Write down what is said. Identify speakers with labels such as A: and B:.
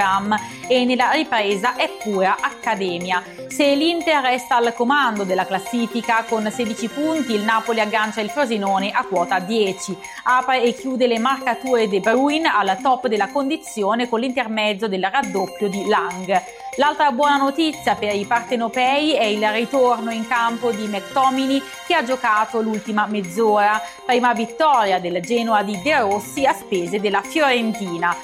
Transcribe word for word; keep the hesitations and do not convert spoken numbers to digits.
A: e nella ripresa è pura accademia. Se l'Inter resta al comando della classifica con sedici punti, il Napoli aggancia il Frosinone a quota dieci. Apre e chiude le marcature De Bruyne al top della condizione con l'intermezzo del raddoppio di Lang. L'altra buona notizia per i partenopei è il ritorno in campo di McTominay, che ha giocato l'ultima mezz'ora. Prima vittoria del Genoa di De Rossi a spese della Fiorentina.